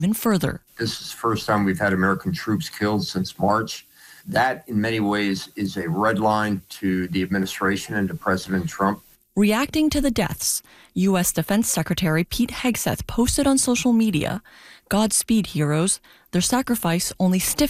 even further. This is the first time we've had American troops killed since March. That, in many ways, is a red line to the administration and to President Trump. Reacting to the deaths, U.S. Defense Secretary Pete Hegseth posted on social media, "Godspeed, heroes. Their sacrifice only stiffens